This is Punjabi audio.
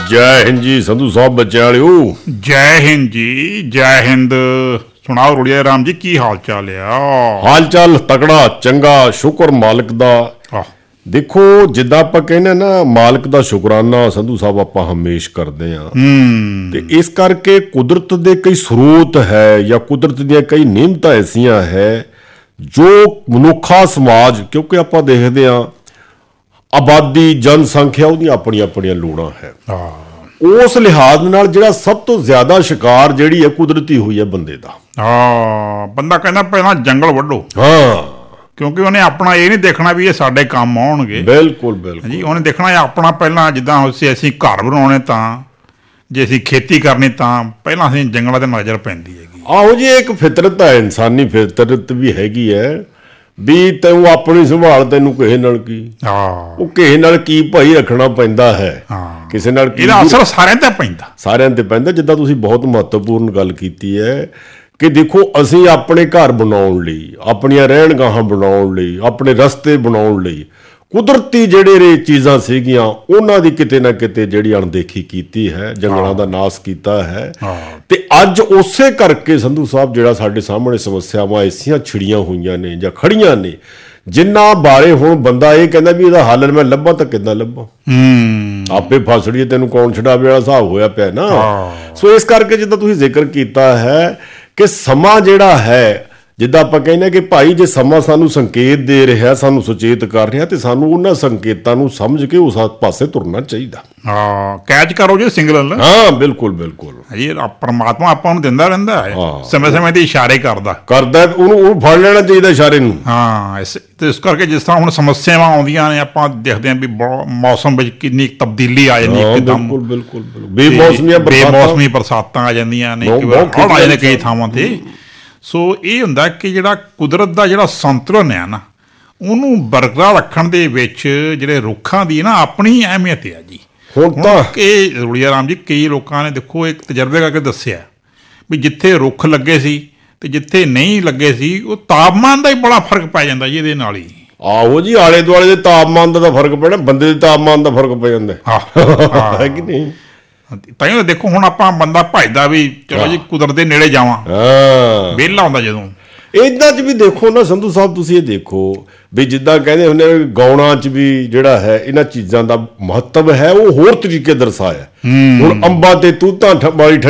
जय हिंद जी संधू साहब बच्चे वालिओ। जय हिंद जी, जय हिंद। सुनाओ रुड़िया राम जी, की हाल चाल है? हाल चाल तगड़ा चंगा, शुक्र मालिक दा। देखो जिद्दां आपां कहने ना मालिक दा शुकराना संधू साहब आपां हमेश करदे आ ते इस करके कुदरत दे कई स्रोत है या कुदरत दी कई नियमतां ऐसियां है जो मनुखा समाज, क्योंकि आपां देखदे आ आबादी जनसंख्या उहदियां अपणियां अपणियां लोड़ां है, उस लिहाज नाल जिहड़ा सब तो ज्यादा शिकार जिहड़ी है कुदरती हुई है बंदे दा। बंदा कहना पहला जंगल वड्डो, क्योंकि उन्हें अपना ये नहीं देखना भी ये साडे काम आउणगे। बिल्कुल बिल्कुल जी, उन्हें देखना अपना पहला जिद्दां असीं घर बनाउणे तां जे असीं खेती करनी तां पहला असीं जंगलां ते नज़र पैंदी हैगी। आहो जी, एक फितरत है, इंसानी फितरत भी हैगी है भी तैनूं अपनी संभाल तैनूं किसे नाल की ਉਹ ਕਿਸੇ ਨਾਲ ਕੀ ਭਾਈ ਰੱਖਣਾ ਪੈਂਦਾ ਹੈ, ਕਿਸੇ ਨਾਲ ਇਹਦਾ ਅਸਰ ਸਾਰਿਆਂ ਤੇ ਪੈਂਦਾ। ਜਿੱਦਾਂ ਤੁਸੀਂ ਬਹੁਤ ਮਹੱਤਵਪੂਰਨ ਗੱਲ ਕੀਤੀ ਹੈ ਕਿ ਦੇਖੋ ਅਸੀਂ ਆਪਣੇ ਘਰ ਬਣਾਉਣ ਲਈ, ਆਪਣੀਆਂ ਰਹਿਣਗਾਹਾਂ ਬਣਾਉਣ ਲਈ, ਆਪਣੇ ਰਸਤੇ ਬਣਾਉਣ ਲਈ ਕੁਦਰਤੀ ਜਿਹੜੇ ਚੀਜ਼ਾਂ ਸੀਗੀਆਂ ਉਹਨਾਂ ਦੀ ਕਿਤੇ ਨਾ ਕਿਤੇ ਜਿਹੜੀ ਅਣਦੇਖੀ ਕੀਤੀ ਹੈ, ਜੰਗਲਾਂ ਦਾ ਨਾਸ ਕੀਤਾ ਹੈ। ਤੇ ਅੱਜ ਉਸੇ ਕਰਕੇ ਸੰਧੂ ਸਾਹਿਬ ਜਿਹੜਾ ਸਾਡੇ ਸਾਹਮਣੇ ਸਮੱਸਿਆਵਾਂ ਐਸੀਆਂ ਛਿੜੀਆਂ ਹੋਈਆਂ ਨੇ ਜਾਂ ਖੜੀਆਂ ਨੇ ਜਿਨ੍ਹਾਂ ਬਾਰੇ ਹੁਣ ਬੰਦਾ ਇਹ ਕਹਿੰਦਾ ਵੀ ਇਹਦਾ ਹੱਲ ਮੈਂ ਲੱਭਾਂ ਤਾਂ ਕਿੱਦਾਂ ਲੱਭਾਂ, ਆਪੇ ਫਸੜੀਏ ਤੈਨੂੰ ਕੌਣ ਛਡਾਵੇ ਵਾਲਾ ਹਿਸਾਬ ਹੋਇਆ ਪਿਆ ਨਾ। ਸੋ ਇਸ ਕਰਕੇ ਜਿੱਦਾਂ ਤੁਸੀਂ ਜ਼ਿਕਰ ਕੀਤਾ ਹੈ ਕਿ ਸਮਾਂ ਜਿਹੜਾ ਹੈ, ਜਿੱਦਾਂ ਆਪਾਂ ਕਹਿੰਦੇ ਕਿ ਭਾਈ ਜੇ ਸਮਾਂ ਸਾਨੂੰ ਸੰਕੇਤ ਦੇ ਰਿਹਾ, ਸਾਨੂੰ ਸੁਚੇਤ ਕਰ ਰਿਹਾ, ਤੇ ਸਾਨੂੰ ਉਹਨਾਂ ਸੰਕੇਤਾਂ ਨੂੰ ਸਮਝ ਕੇ ਉਸ ਪਾਸੇ ਤੁਰਨਾ ਚਾਹੀਦਾ। ਕੈਚ ਕਰੋ ਜੀ ਸਿੰਗਲ। ਹਾਂ ਬਿਲਕੁਲ ਬਿਲਕੁਲ ਜੀ, ਪਰਮਾਤਮਾ ਆਪਾਂ ਨੂੰ ਦਿੰਦਾ ਰਹਿੰਦਾ ਹੈ, ਸਮੇਂ ਸਮੇਂ ਤੇ ਇਸ਼ਾਰੇ ਕਰਦਾ ਉਹਨੂੰ ਫੜ ਲੈਣਾ ਚਾਹੀਦਾ ਇਸ਼ਾਰੇ ਨੂੰ। ਇਸ ਕਰਕੇ ਜਿਸ ਤਰ੍ਹਾਂ ਹੁਣ ਸਮੱਸਿਆਵਾਂ ਆਉਂਦੀਆਂ ਨੇ, ਆਪਾਂ ਦੇਖਦੇ ਹਾਂ ਵੀ ਮੌਸਮ ਵਿੱਚ ਕਿੰਨੀ ਤਬਦੀਲੀ ਆ ਜਾਂਦੀ ਹੈ, ਬਿਲਕੁਲ ਬੇਮੌਸਮੀ ਬਰਸਾਤਾਂ ਆ ਜਾਂਦੀਆਂ ਨੇ, ਹੜ੍ਹ ਆ ਜਾਂਦੇ ਕਈ ਥਾਵਾਂ ਤੇ। ਸੋ ਇਹ ਹੁੰਦਾ ਕਿ ਜਿਹੜਾ ਕੁਦਰਤ ਦਾ ਜਿਹੜਾ ਸੰਤੁਲਨ ਹੈ ਨਾ, ਉਹਨੂੰ ਬਰਕਰਾਰ ਰੱਖਣ ਦੇ ਵਿੱਚ ਜਿਹੜੇ ਰੁੱਖਾਂ ਦੀ ਨਾ ਆਪਣੀ ਅਹਿਮੀਅਤ ਹੈ ਜੀ। ਹੁਣ ਤਾਂ ਇਹ ਰੁੜੀਆ ਰਾਮ ਜੀ, ਕਈ ਲੋਕਾਂ ਨੇ ਦੇਖੋ ਇੱਕ ਤਜਰਬੇ ਕਰਕੇ ਦੱਸਿਆ ਵੀ ਜਿੱਥੇ ਰੁੱਖ ਲੱਗੇ ਸੀ ਤੇ ਜਿੱਥੇ ਨਹੀਂ ਲੱਗੇ ਸੀ, ਉਹ ਤਾਪਮਾਨ ਦਾ ਹੀ ਬੜਾ ਫਰਕ ਪੈ ਜਾਂਦਾ ਜੀ ਇਹਦੇ ਨਾਲ ਹੀ। ਆਹੋ ਜੀ, ਆਲੇ ਦੁਆਲੇ ਦੇ ਤਾਪਮਾਨ ਦਾ ਤਾਂ ਫਰਕ ਪੈਣਾ, ਬੰਦੇ ਦੇ ਤਾਪਮਾਨ ਦਾ ਫਰਕ ਪੈ ਜਾਂਦਾ ਹੈ ਕਿ ਨਹੀਂ। ਤਾਂ ਦੇਖੋ ਹੁਣ ਆਪਾਂ ਬੰਦਾ ਭਜਦਾ ਵੀ ਚਲੋ ਜੀ ਕੁਦਰਤ ਦੇ ਨੇੜੇ ਜਾਵਾਂ, ਵਿਹਲਾ ਹੁੰਦਾ ਜਦੋਂ। ਏਦਾਂ 'ਚ ਵੀ ਦੇਖੋ ਨਾ ਸੰਧੂ ਸਾਹਿਬ, ਤੁਸੀਂ ਇਹ ਦੇਖੋ ਵੀ ਜਿੱਦਾਂ ਕਹਿੰਦੇ ਹੁੰਦੇ ਗਾਉਣਾ 'ਚ ਵੀ ਜਿਹੜਾ ਹੈ ਇਹਨਾਂ ਚੀਜ਼ਾਂ ਦਾ ਮਹੱਤਵ ਹੈ, ਉਹ ਹੋਰ ਤਰੀਕੇ ਦਰਸਾਇਆ। ਹੁਣ ਅੰਬਾਂ ਤੇ ਤੂਤਾਂ ਵਾਲੀ